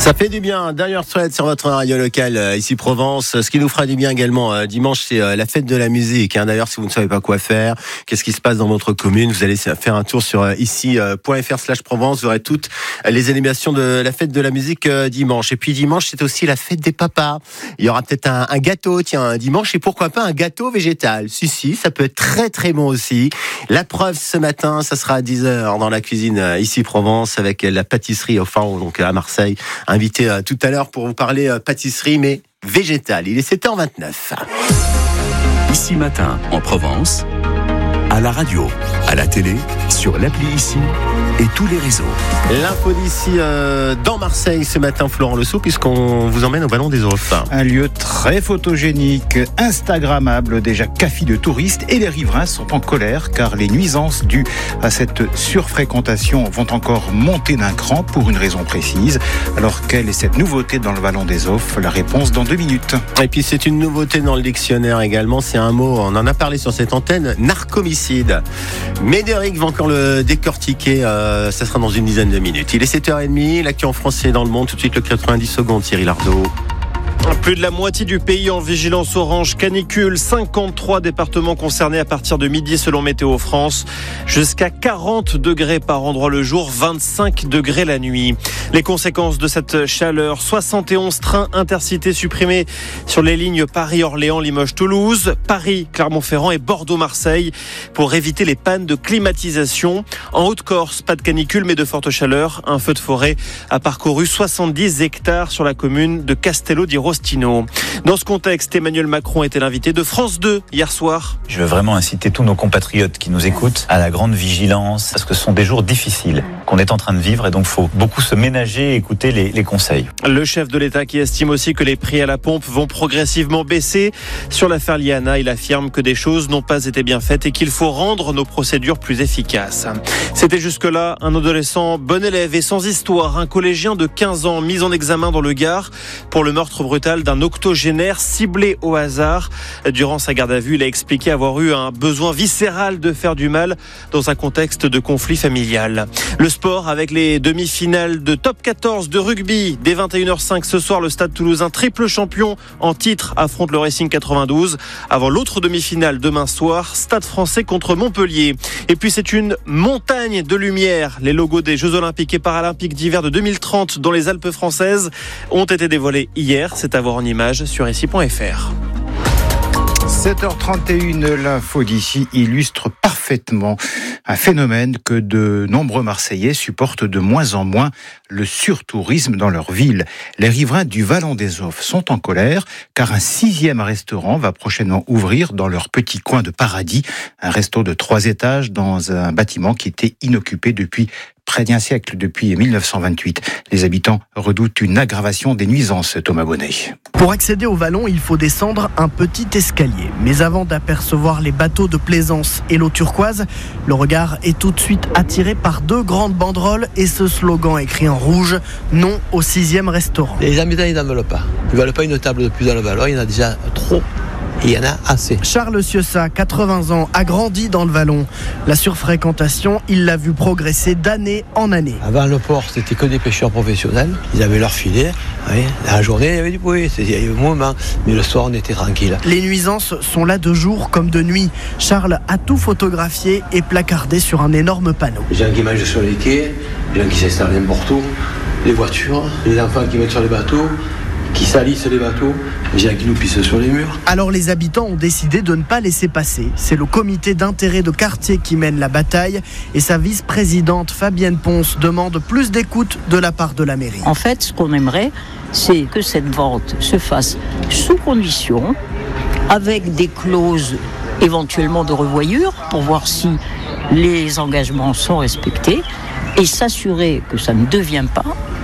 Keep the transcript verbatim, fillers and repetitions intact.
Ça fait du bien, dernière soirée sur votre radio locale, euh, ici Provence. Ce qui nous fera du bien également euh, dimanche, c'est euh, la fête de la musique. Hein. D'ailleurs, si vous ne savez pas quoi faire, qu'est-ce qui se passe dans votre commune, vous allez faire un tour sur euh, ici point f r slash Provence. Vous aurez toutes les animations de la fête de la musique euh, dimanche. Et puis dimanche, c'est aussi la fête des papas. Il y aura peut-être un, un gâteau, tiens, un dimanche, et pourquoi pas un gâteau végétal. Si, si, ça peut être très très bon aussi. La preuve ce matin, ça sera à dix heures dans la cuisine euh, ici Provence avec la pâtisserie au Phare, donc à Marseille. Invité euh, tout à l'heure pour vous parler euh, pâtisserie, mais végétale. Il est sept heures vingt-neuf. Ici Matin, en Provence, à la radio, à la télé, sur l'appli Ici et tous les réseaux. L'info d'ici euh, dans Marseille ce matin, Florent Lessou, puisqu'on vous emmène au Ballon des Offs. Un lieu très photogénique, instagrammable, déjà café de touristes, et les riverains sont en colère car les nuisances dues à cette surfréquentation vont encore monter d'un cran pour une raison précise. Alors quelle est cette nouveauté dans le Ballon des Offs? La réponse dans deux minutes. Et puis c'est une nouveauté dans le dictionnaire également, c'est un mot, on en a parlé sur cette antenne, narcomicide. Médéric va encore le décortiquer, euh, ça sera dans une dizaine de minutes. Il est sept heures trente, l'actu en français dans le monde, tout de suite le quatre-vingt-dix secondes, Thierry Lardot. Plus de la moitié du pays en vigilance orange canicule, cinquante-trois départements concernés à partir de midi selon Météo France, jusqu'à quarante degrés par endroit le jour, vingt-cinq degrés la nuit. Les conséquences de cette chaleur, soixante et onze trains intercités supprimés sur les lignes Paris-Orléans, Limoges-Toulouse, Paris-Clermont-Ferrand et Bordeaux-Marseille pour éviter les pannes de climatisation. En Haute-Corse, pas de canicule mais de forte chaleur. Un feu de forêt a parcouru soixante-dix hectares sur la commune de Castello di Rostino. Dans ce contexte, Emmanuel Macron était l'invité de France deux hier soir. Je veux vraiment inciter tous nos compatriotes qui nous écoutent à la grande vigilance, parce que ce sont des jours difficiles qu'on est en train de vivre et donc il faut beaucoup se ménager et écouter les, les conseils. Le chef de l'État qui estime aussi que les prix à la pompe vont progressivement baisser. Sur l'affaire Liana, il affirme que des choses n'ont pas été bien faites et qu'il faut rendre nos procédures plus efficaces. C'était jusque-là un adolescent bon élève et sans histoire, un collégien de quinze ans mis en examen dans le Gard pour le meurtre brutal d'un octogénaire ciblé au hasard. Durant sa garde à vue, il a expliqué avoir eu un besoin viscéral de faire du mal dans un contexte de conflit familial. Le sport avec les demi-finales de top quatorze de rugby. Dès vingt et une heures cinq ce soir, le Stade Toulousain, triple champion en titre, affronte le Racing quatre-vingt-douze. Avant l'autre demi-finale demain soir, Stade Français contre Montpellier. Et puis c'est une montagne de lumière. Les logos des Jeux Olympiques et Paralympiques d'hiver de deux mille trente dans les Alpes françaises ont été dévoilés hier. C'est à voir en images sur ici point f r. sept heures trente et une, l'info d'ici illustre parfaitement un phénomène que de nombreux Marseillais supportent de moins en moins, le surtourisme dans leur ville. Les riverains du Vallon des Offs sont en colère car un sixième restaurant va prochainement ouvrir dans leur petit coin de paradis, un resto de trois étages dans un bâtiment qui était inoccupé depuis près d'un siècle, depuis mille neuf cent vingt-huit. Les habitants redoutent une aggravation des nuisances, Thomas Bonnet. Pour accéder au Vallon, il faut descendre un petit escalier. Mais avant d'apercevoir les bateaux de plaisance et l'eau turquoise, le regard est tout de suite attiré par deux grandes banderoles et ce slogan écrit en rouge, non au sixième restaurant. Les habitants, ils n'en veulent pas. Ils ne veulent pas une table de plus dans le Vallon, il y en a déjà trop. Il y en a assez. Charles Ciossa, quatre-vingts ans, a grandi dans le Vallon. La surfréquentation, il l'a vu progresser d'année en année. Avant le port, c'était que des pêcheurs professionnels. Ils avaient leur filet. Oui. La journée, il y avait du bruit, il y avait un moment. Mais le soir, on était tranquille. Les nuisances sont là de jour comme de nuit. Charles a tout photographié et placardé sur un énorme panneau. Les gens qui mangent sur les quais, les gens qui s'installent n'importe où, les voitures, les enfants qui mettent sur les bateaux, qui salissent les bateaux, les gens qui nous pissent sur les murs. Alors les habitants ont décidé de ne pas laisser passer. C'est le comité d'intérêt de quartier qui mène la bataille et sa vice-présidente Fabienne Ponce demande plus d'écoute de la part de la mairie. En fait, ce qu'on aimerait, c'est que cette vente se fasse sous condition, avec des clauses éventuellement de revoyure pour voir si les engagements sont respectés et s'assurer que ça ne devient pas